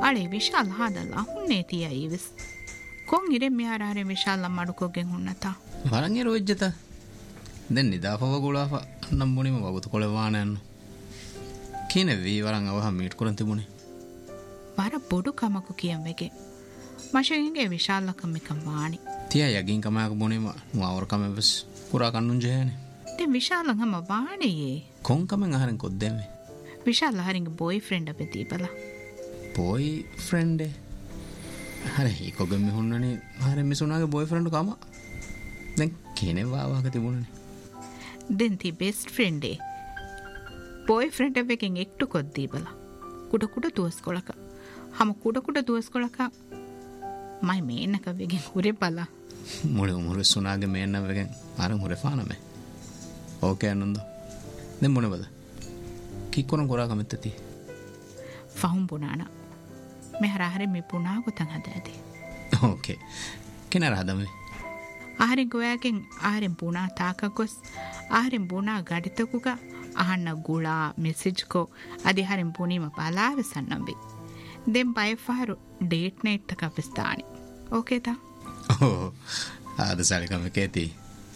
ಅಳೆ ವಿಶಾಲ್ ಹಾದಲ್ಲ ಹುಣ್ಣೇತಿಯ ಈವಿಸ್ ಕೊಂಗಿರೆ ಮಿಯಾರಾರೆ ವಿಶಾಲ ಮಡುಕೋಗೆ ಹುಣ್ಣತ ವರಂಗೆ ರೋಜ್ಜತ then ನಿದಾಫವ ಗುಳಾಫ ನಮ್ಮುನಿಮ ವಗುತು ಕೊಳೆವಾಣೆನ್ನು ಕೀನೆ V ವರಂ ಅವಹ meet ಕುರಂ ತಿಬುನಿ ವರ ಬೊಡು ಕಮಕು ಕಿಯಂವೆಗೆ ಮಶಗಿಂಗೆ ವಿಶಾಲ ಕಮ್ಮಿಕಂ ವಾಣಿ ತಿಯ ಯಗಿಂ ಕಮಕ ಬುನಿಮ ನುವರ ಕಮೆಬಸ್ ಕುರಾ ಕಣ್ಣುಂ ಜೇನೆ ತೆ ವಿಶಾಲ ಹಮ ವಾಣಿಯೇ ಕೊಂ ಕಮೆಂ ಅಹರಂ ಕೊದ್ದೆಮೆ ವಿಶಾಲ ಹರಿಂಗ boy friend Abe ದೀಪಲ boy friend ಹರೆ ಹೀಕೊಗೆ ಮಿಹುಣ್ಣನಿ ಹರೆ ಮಿಸುನಾಗೆ ಬಾಯ್ ಫ್ರೆಂಡ್ ಕಮ දැන් කීනේ වාවාක තිබුණනේ දැන් ති බෙස්ට් ෆ්‍රෙන්ඩ් ඒ බොයි ෆ්‍රෙන්ඩ් එකෙන් එක්ටු කොද්දී බලා කුඩ කුඩ දුවස්කොලක හම කුඩ කුඩ දුවස්කොලක මයි මේනක වෙගෙන් කුරේ බලා මුරු සුනාගේ මේන වෙගෙන් අර මුරේ ෆානමේ ඕකේ අනන්ද දැන් මොන බද කික්කොන කොරා කමෙත්තති ෆහුම් පුනානා මෙහර හරි මේ පුනා ගොතන් හදාදී ඕකේ කෙනර හදමේ ಆಹರಿಂ ಗೋಯಾಗೆನ್ ಆಹರಿಂ ಬುಣಾ ತಾಕಗೊಸ್ ಆಹರಿಂ ಬುಣಾ ಗಡಿತಕುಗ ಅಹಣ್ಣ ಗುಳಾ ಮೆಸೇಜ್ ಕೋ ಅದಿ ಹರಿಂ ಬುಣಿಮ ಬಾಲಾವೆ ಸಣ್ಣಂಬಿ ದೆಂ ಬೈಫಾರು ಡೇಟ್ ನೈಟ್ ತಕ ಬಿಸ್ತಾನಿ ಓಕೆತಾ ಓ ಆದ ಸಾಲಿಕಮ ಕೇತಿ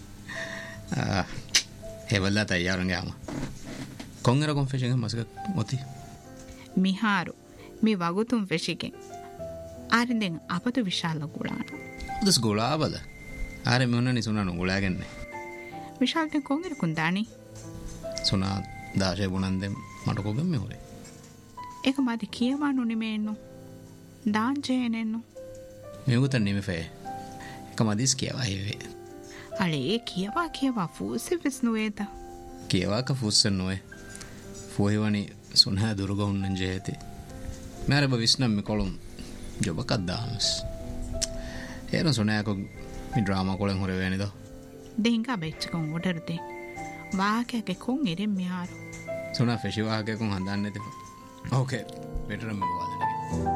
ಹೇವಲ್ಲ ತಯಾರಂಗೆ ಆಮ ಕೊಂಗರ ಕಾನ್ಫೆಷನ್ ಮಸ್ಕ ಮೊತಿ ಮಿಹಾರು ಮಿ ವಗುತುಂ ಫೆಶಿಗೆ ಆರಿಂದೆನ್ ಅಪತು ವಿಶಾಲ ಗುಳಾನ ಉದಸ್ ಗುಳಾಬದ ආරෙ මෙන්න සුනානු ගොලාගන්නේ විශාල්ට කොංගෙර කුන්දානි සුනා දාශය බුණන්දෙන් මට කොගෙන් මෙහොරේ ඒක මාදි කියවානු නෙමෙන්නු දාංජේනෙන්නු මෙගුත නෙමෙෆේ එක මදිස් කියවා හිවේ අලේ කියවා ෆූසෙ විස්නුවේද කියවාක ෆූසෙ නොවේ ෆෝහිවනි සුනා දුරුගොන්නන් ජේති මෑරබ විස්නම් මෙකොළුම් ජොබකක් දාමස් ඒන සුනායක මේ ඩ්‍රාමා කොලෙන් හොර වෙන්නේ දෝ දෙහිංගා බෙච්චකම් ඔඩර්දේ වාකයක කොන් ඉරෙම් මියාරු සුනා ෆෙෂි වාකයක කොන් හදන්නේ තේ ඕකේ බෙටර් මම වාදනේ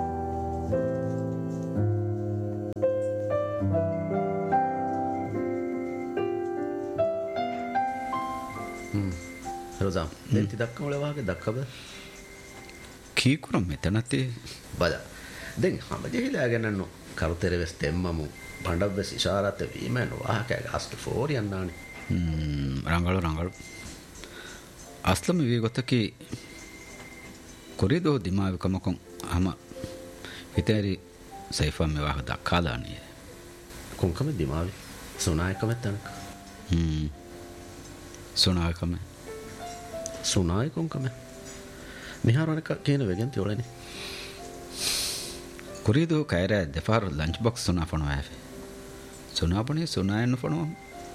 රොසම් දෙන්ති දක්කම වල වාගේ දක්කබ කී කරම් මෙතනති බද දැන් හැම දෙහිලා ගන්නන්නෝ කරුතර වෙස් දෙම්මමු බණ්ඩවස් ඉෂාරත් වීමන වාහකගේ අස්ට ෆෝරියන්නානි ರಂಗಳು ಅಸ್ಲಮ ವಿ ಗೊತ್ತಕಿ ಕೊರಿದೋ ದಿಮಾವಿ ಕಮಕೊಂ ಹಮ ಹಿತೇರಿ ಸೈಫಾ ಮೆ ವಾಹ ದಕ್ಕಾದಾನಿ ಕೊಂಕಮ ದಿಮಾವಿ ಸುನಾಯಕಮ ತನಕ ಸುನಾಯ ಕೊಂಕಮ ಮಿಹಾರನಕ ಕೇನ ವೆಗೆನ್ ತಿಯೊಳನಿ ಕೊರಿದೋ ಕೈರ ದೆಫಾರ್ ಲಂಚ್ ಬಾಕ್ಸ್ ಸುನಾ ಫಣವಾಫೆ ಸುನಾಪಣಿ ಸುನಾಯನ್ನು ಫಣವ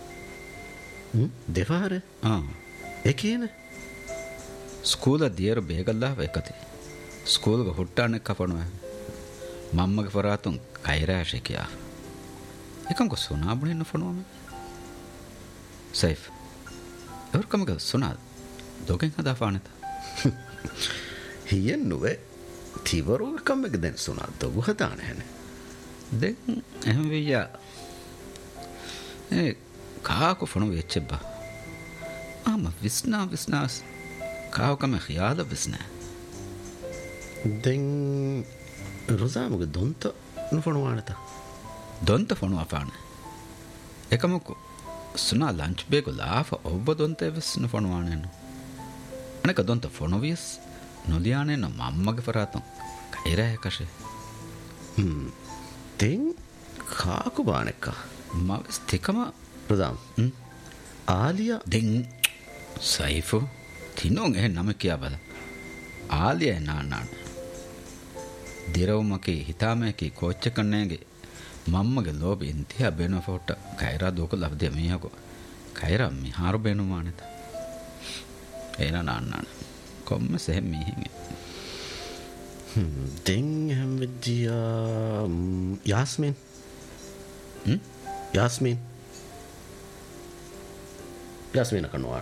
ದೆಫಾರೆ ಏಕೇನ ಸ್ಕೂಲ ದಿಯರ ಬೇಗಲ್ಲ ವೇಕತೆ ಸ್ಕೂಲ್ಗೆ ಹುಟ್ಟಾಣಕ್ಕೆ ಫಣವ ಮಮ್ಮಗೆ ಫರಾತು ಕೈರಾಶೆ ಕಿಯಾ ಏಕಂಕ ಸುನಾಪಣಿಯನ್ನು ಫಣವ ಸೈಫ್ ಅವ್ರ ಕಮಗೆ ಸುನಾ ದೋಕೆಂಗ್ ಹದಾ ಫಾಣೆತ ಹಿಯನ್ನುವೆ තිවරුව කම්මක දැන් සුනා දොගු හදාන හැන දැන් එහෙම වෙయ్యා ඒ කාකු ෆොන වෙච්චබ්බා ආම විස්නාස් කාවකම ඛියාද විස්නා දැන් රොසාමුග දොන්ත නුෆොන වානත දොන්ත ෆොන අපාන එකමක සුනා ලන්ච් බේක ලාෆ ඔබ දොන්ත විස් නුෆොන වානන අනක දොන්ත ෆොන විස් නොලියානේ න මම්මගේ ෆරාතන් කයිරෑ කෂේ තෙන් කාකු බානෙක්ක මවස් තිකම ප්‍රදාම් ආලියා දෙන් සයිෆු තිනෝන් එහෙ නම කියා බල ආලියා නානාන දිරවමකේ හිතාමකේ කෝච්ච කන්නේගේ මම්මගේ ලෝබ ඉන්තියා බේනෝ ෆොට කයිරා දෝක ලබ්දේ මීහකෝ කයිරා මිහාරු බේනෝ මානෙත එනා නානාන කොම්ම සෙහෙම මීහින් දෙන් හැම විදියා යාස්මින් කනවාන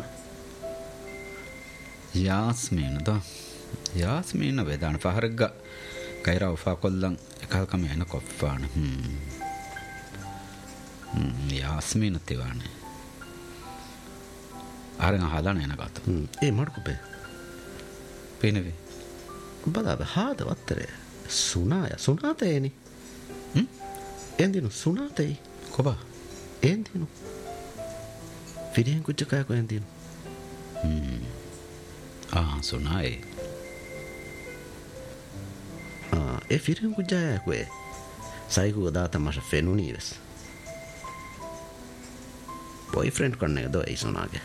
යාස්මීන වේදාන පහරග්ග කයිරා උෆා කොල්ලන් එකල්කම එන කොෆ්ෆාන යාස්මීන තිවානේ ආරෙන් හදාන එන ගත ඒ මඩකුපේ පේනවේ බදාබ හාද වත්තරේ Sunateeni. Entinu sunatei. Koba? Entinu. Fidien kuchakaya ko entinu. Sunae. E fidien kujaya ko e. Saiku data masha fenunives. Boyfriend kanne do ei sunage.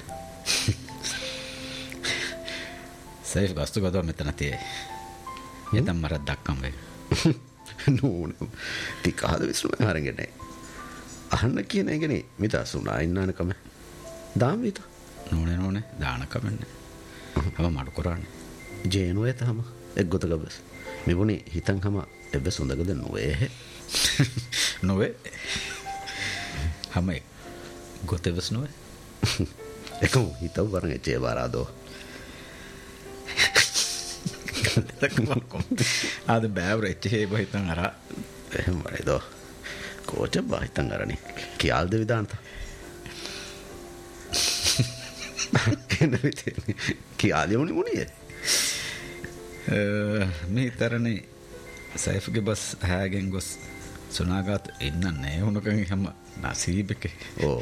Saif gastu gado metana tie. Yetam marat dakkam ve. No. Tikahada visnu harangene. Ahanna කියන එකනේ මිතා සුනා ඉන්නාන කම. දාම විත. නෝනේ දාන කමන්නේ. හැම මඩු කරන්නේ. ජේනුවේ තම එක්ගොත ගබස්. මෙබුනි හිතන් හැම එබ්බ සොඳගද නොවේ. නොවේ. හැම ගොතෙවස් නොවේ. එකම හිතව වරන් එචේ බාරාදෝ. ආද බෑවර එච්චේ බහිතන් අර එහෙම වරේදෝ. कोच बाहितन करनी क्या दे विधान था क्या दे मुनी मुनी है मी तरने सैफ के बस है गेंगोस सुनागात इन्ना नए उनके हम नसीब के ओ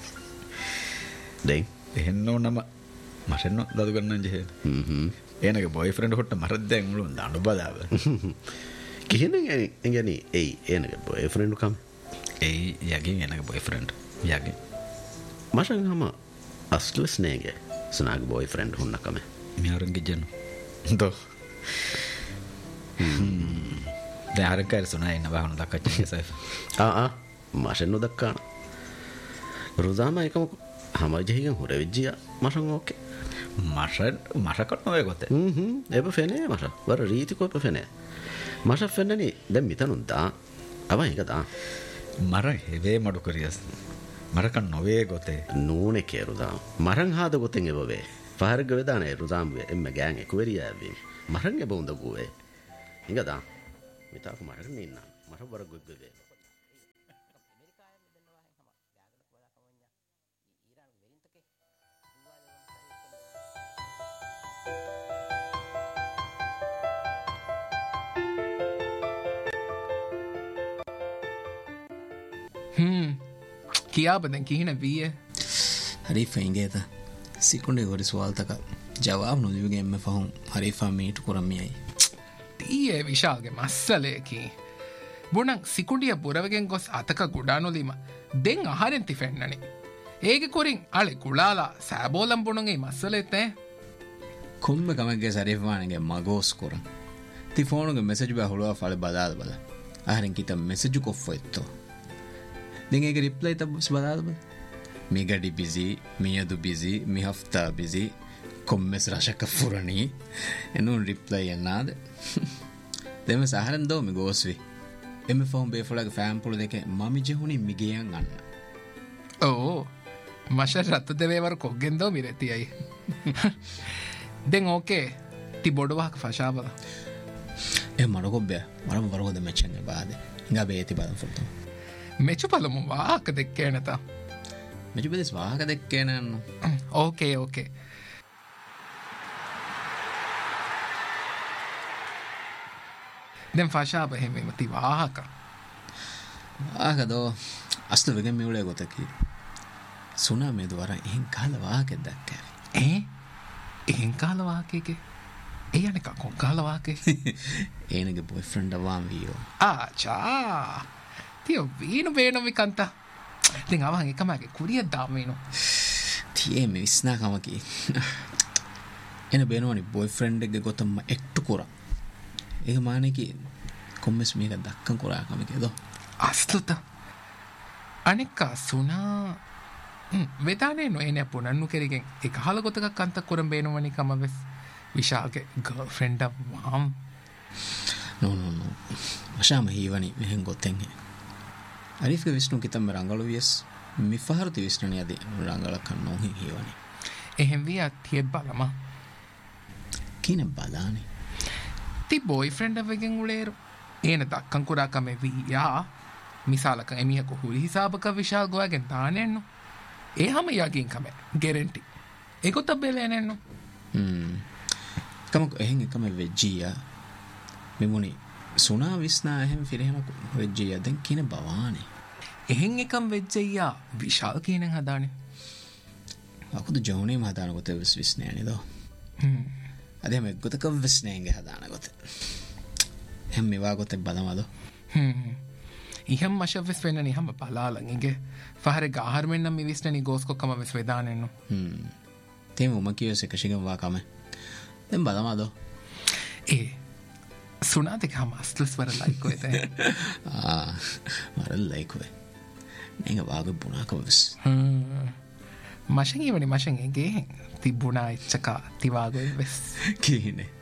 दें එහෙන්නෝ නම මටෙන්නෝ දදු ගන්න ජේ එනක බොයිෆ්‍රෙන්ඩ් හොට්ට මරත් දැන් මුළු දඬු බදාව කිහින එගනි එයි එනක බොයිෆ්‍රෙන්ඩ් කම ඒ යගේ එනක බොයිෆ්‍රෙන්ඩ් යගේ මටන් හම අස්ලුස් නේගේ සනාග බොයිෆ්‍රෙන්ඩ් හොන්න කම මියරන්ගේ ජන දෝ දැන් අරකර සුනා ඉන්න බහුන දක්කච්චේ සයිෆ් මටෙන්නු දක්කාන රුදාම එකම හමජහිගෙන් හොර විජ්ජිය මටන් ඕකේ මටකට නොවේ ගොතේ එබ ෆෙනේ මට වර රීතිකොප ෆෙනේ මට ෆෙන්නනි දැන් මිතනුන්දා අව එකදා මර හෙවේ මඩු කරියස් මරකන් නොවේ ගොතේ නූනේ කේරුදා මරන් හාද ගොතෙන් එබවේ ෆාර්ග වෙදානේ රුදාම් එම්ම ගෑන් එකුවරියාවි මරන් එබුන්ද ගුවේ ඉංගදා මිතාක මරන් ඉන්න මට වර ගොග්ගේ किया बदन की ना भी है हरीफ इंगे था सिकुंडे गोरी सवाल तक जवाब न दियोगे मैं फहूं हरीफा मीट कुरमी आई ती है विशाल के मसले की बुना सिकुंडिया बुरवगें गोस आतक गुडानो लीमा दें आहारें तिफेन्ननी एक कोरिंग आले गुलाला साबोलम बुनगे मसले ते कुम्बे कमगे हरीफानेगे मगोस कुरं ती फोनुगे मेसेज बे हुलवा फाले बदाद बदा आहारें की तब मेसेज को फोइतो देंगे एक रिप्लाई तब बस बता दो मी गडी बिजी मी अदु बिजी मी हफ्ता बिजी කොම්මස් රශක ෆුරණී එනුන් රිප්ලයි එන්නාද දෙම සහරන් දෝ මි ගෝස්වි එමෙ ෆෝන් බේෆලගේ ෆෑම් පුල දෙකේ මමි ජෙහුනි මිගියන් අන්න ඕ මෂ රත්ත දෙවේවර කොග්ගෙන් දෝ මිරෙති අයි දෙන් ඕකේ ති බොඩවාක ෆෂාබල එ මරකොබ්බය මරම වරකොද මෙච්චන් බාද ඉංගා බේති බලන් ෆොටෝ මෙචු පලමු වාහක දෙක්කේ නැතා මෙචු බෙදස් වාහක දෙක්කේ නන්න ඕකේ දැන් ෆෂාබ එහෙම ති වාහක ආකදෝ අස්තු වෙගෙන් මිවුලේ ගොතකි සුනා මේ දවර එහෙන් කාල වාහකෙක් දැක්කේ එහෙන් කාල වාහකෙකේ ඒ යන්නේ කොන් කාල වාහකේ ඒනගේ බොයිෆ්‍රෙන්ඩ් අවාම් වියෝ ආචා තියෝ වීනු වේනු විකන්තා දැන් අවහන් එකමගේ කුරිය දාමේනු තියේ මේ විස්නා කමකි එන බේනෝනි බොයිෆ්‍රෙන්ඩ් එකගේ ගොතම එක්ටු කරා ඒක මානේකි කොම්මස් මේක දක්කන් කරා කමකේද අස්තුත අනික සුනා වෙතානේ නොයනේ පුනන්නු කෙරගෙන් එක හල ගොතක කන්ත කරම් බේනවනි කමවෙස් විශාල්ගේ ගර්ල්ෆ්‍රෙන්ඩ් වම් නෝ මෂාම හීවනි මෙහෙන් ගොතෙන් අරිෆ්ගේ විෂ්ණු කිතම් රංගලු වියස් මිෆහරති විෂ්ණුනි අදී රංගල කන්නෝ හීවනි එහෙන් විය තිය බලම කින බලානේ ති බොයිෆ්‍රෙන්ඩ් එකෙන් උලේරු ඒන දක්කන් කුරා කමේ වියා මිසාලක එමිහක හුරි හිසාබක විශාල් ගෝයගෙන් තානෙන්නු ඒ හැම යකින් කමේ ගැරන්ටි ඒකත් බෙලෙනෙන්නු කමක එහෙන් එකම වෙජ්ජියා මෙමුනි සුනා විස්නා එහෙම ෆිරහෙම වෙජ්ජිය දැන් කියන බවානේ එහෙන් එකම් වෙච්චයියා විශාල් කියනෙන් හදානේ අකුදු ජෝනේ මහදානකොත විස්නෑනේ දෝ අදම එක්ගොතක විස්නෑන්ගේ හදානකොත එහෙම මේවා ගොතෙක් බලමදෝ ඉහම් මශවෙස් වෙන්න නිහම පලාලඟගේ පහර ගාහරමෙන්නම් විස්නනි ගෝස්කොක්කම වෙස් වෙදානෙන්නු තේම උම කියෝස එකශිකවා කම දැම් බලමදෝ ඒ සුනාතික හම අස්ලස් වර ලයිකෝ ඇත මරල් ලයිකුවේ නැඟ වාග බුණාකවස් මශගීවනි මශන්ගේ තිබුණා එච්චකා තිවාගොල් වෙස් කීනේ